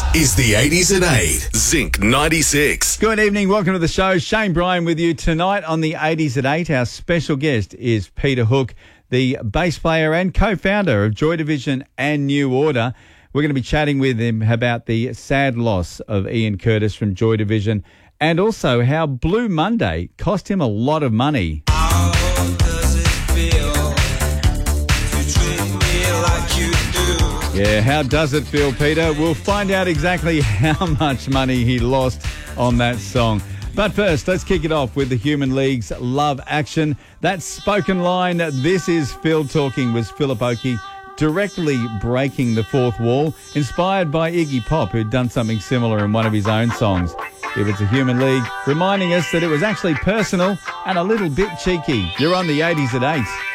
is the 80s at 8. Zinc 96. Good evening. Welcome to the show. Shane Bryan with you tonight on the 80s at 8. Our special guest is Peter Hook, the bass player and co-founder of Joy Division and New Order. We're going to be chatting with him about the sad loss of Ian Curtis from Joy Division and also how Blue Monday cost him a lot of money. How does it feel to treat me like you do? Yeah, how does it feel, Peter? We'll find out exactly how much money he lost on that song. But first, let's kick it off with the Human League's Love Action. That spoken line, "This is Phil talking," was Philip Oakey directly breaking the fourth wall, inspired by Iggy Pop, who'd done something similar in one of his own songs. It was the Human League reminding us that it was actually personal and a little bit cheeky. You're on the 80s at 8.